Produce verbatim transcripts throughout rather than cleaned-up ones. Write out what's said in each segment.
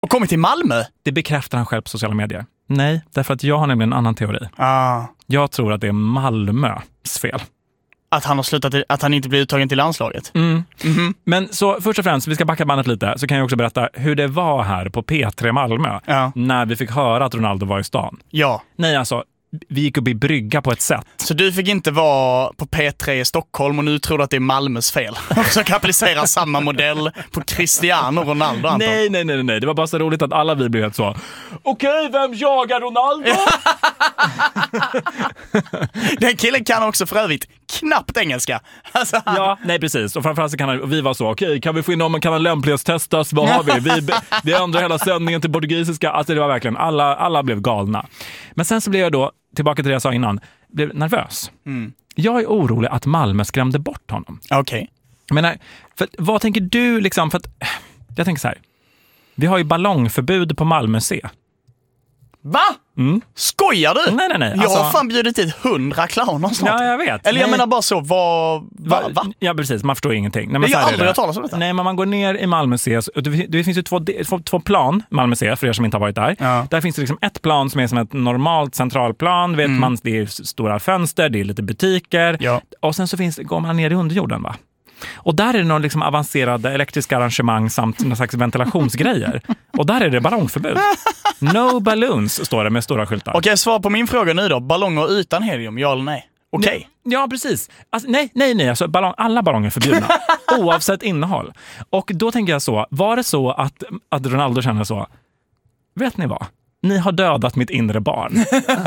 Och kommit till Malmö? Det bekräftar han själv på sociala medier. Nej, därför att jag har nämligen en annan teori. Ah. Jag tror att det är Malmös fel. Att han har slutat, att han inte blir uttagen till landslaget. Mm. Mm-hmm. Men så först och främst, vi ska backa bandet lite, så kan jag också berätta hur det var här på P tre Malmö ja. när vi fick höra att Ronaldo var i stan. Ja. Nej, alltså, vi gick upp i brygga på ett sätt. Så du fick inte vara på P tre i Stockholm och nu tror du att det är Malmös fel? Och så kan applicera samma modell på Cristiano Ronaldo, Anton. Nej, nej, nej, nej. Det var bara så roligt att alla vi blev helt så. Okej, vem jagar Ronaldo? Den killen kan också för övrigt knappt engelska. Alltså, han... Ja, nej precis. Och framförallt så kan han, och vi var så, okej, kan vi få in någon, kan han lämplighetstestas? Vad har vi? Vi, vi ändrar hela sändningen till portugisiska. Alltså det var verkligen, alla, alla blev galna. Men sen så blev jag då, tillbaka till det jag sa innan, blev nervös. Mm. Jag är orolig att Malmö skrämde bort honom. Okej. Okay. Men för, vad tänker du liksom, för att, jag tänker så här, vi har ju ballongförbud på Malmö C. Va? Mm. Skojar du? Nej, nej, nej. Jag alltså... har fan bjudit dit hundra clowner snart. Ja, jag vet. Eller jag nej. menar bara så, vad... Va, va? Ja, precis. Man förstår ingenting. Nej, men jag har aldrig hört talas om detta. Nej, men man går ner i Malmö C. Det, det finns ju två, två, två plan, Malmö C, för er som inte har varit där. Ja. Där finns det liksom ett plan som är som ett normalt centralplan. Vet mm. man, det är stora fönster, det är lite butiker. Ja. Och sen så finns, går man ner i underjorden, va? Och där är det någon liksom avancerade elektriska arrangemang samt någon slags ventilationsgrejer. Och där är det ballongförbud. No balloons, står det med stora skyltar. Okej, svar på min fråga nu då. Ballonger utan helium, ja eller nej? Okej. Okay. Ja, precis. Alltså, nej, nej, nej. Alltså, ballong, alla ballonger är förbjudna. Oavsett innehåll. Och då tänker jag så, var det så att, att Ronaldo känner så, vet ni vad? Ni har dödat mitt inre barn.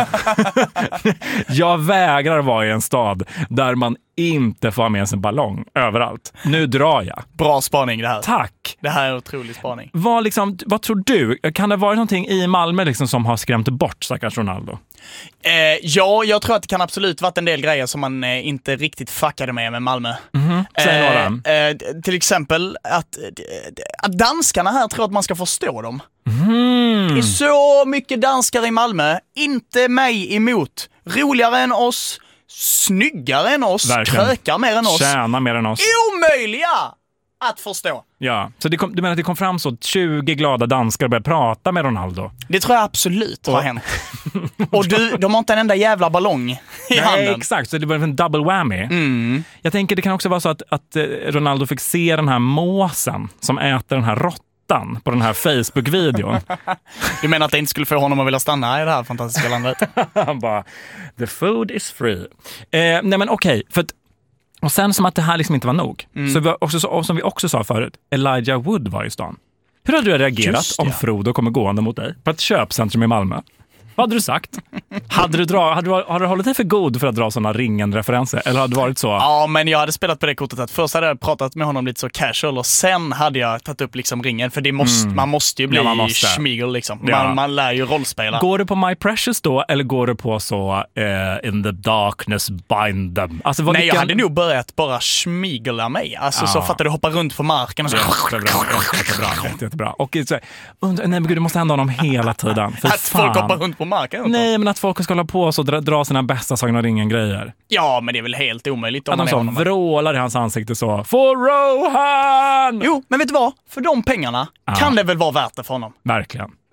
Jag vägrar vara i en stad där man inte får ha med sig en ballong överallt. Nu drar jag. Bra spaning det här. Tack. Det här är en otrolig spaning. Vad, liksom, vad tror du? Kan det vara någonting i Malmö liksom som har skrämt bort stackars Ronaldo? Eh, ja, jag tror att det kan absolut varit en del grejer som man eh, inte riktigt fuckade med med Malmö. Mm-hmm. Säg eh, några. Eh, till exempel att, att danskarna här tror att man ska förstå dem. Mm. Det är så mycket danskar i Malmö. Inte mig emot. Roligare än oss. Snyggare än oss. Verkligen. Krökar mer än oss. Tjänar mer än oss. Omöjliga att förstå. Ja, så det kom, du menar att det kom fram så tjugo glada danskar och började prata med Ronaldo? Det tror jag absolut har hänt. Och du, de har inte en enda jävla ballong i Nej, handen. Exakt, så det var en double whammy. Mm. Jag tänker det kan också vara så att, att Ronaldo fick se den här måsen som äter den här råttan på den här Facebook-videon. Du menar att det inte skulle få honom att vilja stanna i det här fantastiska landet? Han bara, the food is free. Eh, nej men okej, okay, för att och sen som att det här liksom inte var nog. Mm. Så vi också, och som vi också sa förut, Elijah Wood var i stan. Hur hade du reagerat Just, om ja. Frodo kommer gående mot dig på ett köpcentrum i Malmö? Vad hade du sagt? Hade du, dra, hade, du, hade du hållit dig för god för att dra sådana ringen-referenser? Eller hade det varit så? Ja, men jag hade spelat på det kortet att först hade jag pratat med honom lite så casual och sen hade jag tagit upp liksom ringen. För det måste, mm. man måste ju bli ja, schmigel liksom. Man, ja. man lär ju rollspela. Går du på My Precious då eller går du på så uh, In the darkness bind them? Alltså, Nej, vilken... jag hade nog börjat bara schmigla mig. Alltså ja. så fattar du hoppa runt på marken och så. Jättebra, jättebra, jättebra. Och så, und- nej men gud, du måste hända honom hela tiden. För att fan. Folk hoppar runt på marken? Nej, men att folk ska hålla på och så dra, dra sina bästa Sagan om ringen-grejer. Ja, men det är väl helt omöjligt. Om att man de så honom. vrålar i hans ansikte så, for Rohan! Jo, men vet du vad? För de pengarna ja. kan det väl vara värt det för honom. Verkligen.